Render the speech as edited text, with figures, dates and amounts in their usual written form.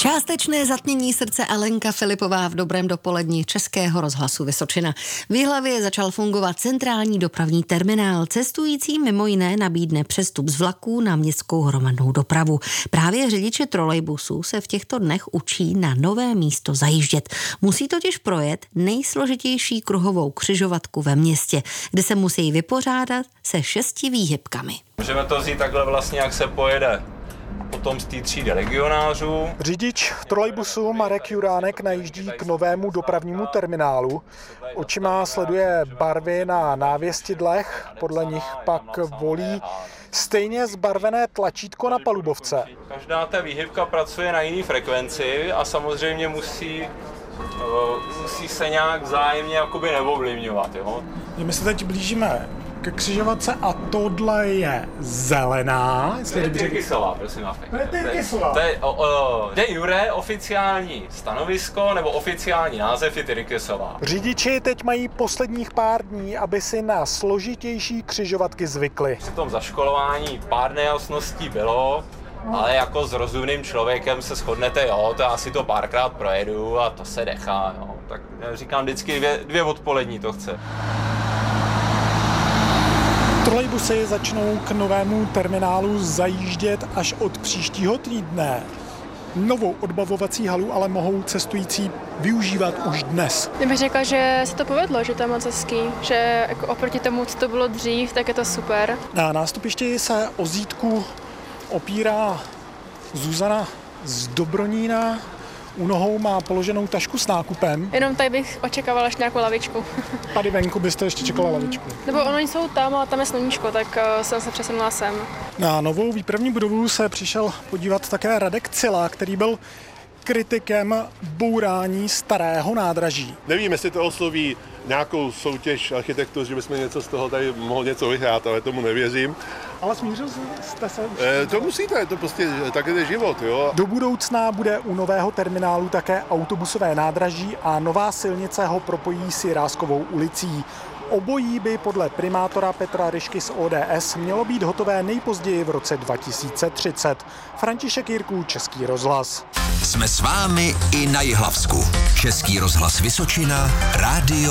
Částečné zatmění srdce Alenka Filipová v dobrém dopoledni Českého rozhlasu Vysočina. V Jihlavě začal fungovat centrální dopravní terminál. Cestujícím mimo jiné nabídne přestup z vlaků na městskou hromadnou dopravu. Právě řidiče trolejbusů se v těchto dnech učí na nové místo zajíždět. Musí totiž projet nejsložitější kruhovou křižovatku ve městě, kde se musí vypořádat se 6 výhybkami. Můžeme to vzít takhle vlastně, jak se pojede potom z té třídy legionářů. Řidič trolejbusu Marek Juránek najíždí k novému dopravnímu terminálu. Očima sleduje barvy na návěstidlech, podle nich pak volí stejně zbarvené tlačítko na palubovce. Každá ta výhybka pracuje na jiné frekvenci a samozřejmě musí se nějak vzájemně jakoby neovlivňovat. Jo? My se teď blížíme ke křižovatce a tohle je zelená. To je Tyrkisová, prosím vás. To je de jure oficiální stanovisko nebo oficiální název je Tyrkisová. Řidiči teď mají posledních pár dní, aby si na složitější křižovatky zvykli. Při tom zaškolování pár nejasností bylo, ale jako s rozumným člověkem se shodnete, jo, to já si to párkrát projedu a to se nechá, jo. Tak já říkám vždycky dvě odpolední to chce. Trolejbusy začnou k novému terminálu zajíždět až od příštího týdne. Novou odbavovací halu ale mohou cestující využívat už dnes. Já bych řekla, že se to povedlo, že to je moc hezký, že jako oproti tomu, co to bylo dřív, tak je to super. Na nástupišti se o zítku opírá Zuzana z Dobronína. U nohou má položenou tašku s nákupem. Jenom tady bych očekávala ještě nějakou lavičku. Tady venku byste ještě čekala lavičku. Nebo oni jsou tam, ale tam je sluníčko, tak jsem se přesunula sem. Na novou výpravní budovu se přišel podívat také Radek Cila, který byl kritikem bourání starého nádraží. Nevím, jestli to osloví nějakou soutěž architektů, že bychom něco z toho tady mohli něco vyhrát, ale tomu nevěřím. Ale smířil jste se? To musíte, to prostě tak je život, jo. Do budoucna bude u nového terminálu také autobusové nádraží a nová silnice ho propojí s Jiráskovou ulicí. Obojí by podle primátora Petra Ryšky z ODS mělo být hotové nejpozději v roce 2030. František Jirků, Český rozhlas. Jsme s vámi i na Jihlavsku. Český rozhlas Vysočina, rádio